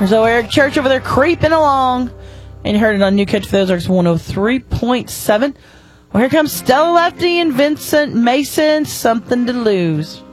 So Eric Church over there creeping along. And you heard it on New Catch for the Ozarks 103.7. Well, here comes Stella Lefty and Vincent Mason, Something to Lose.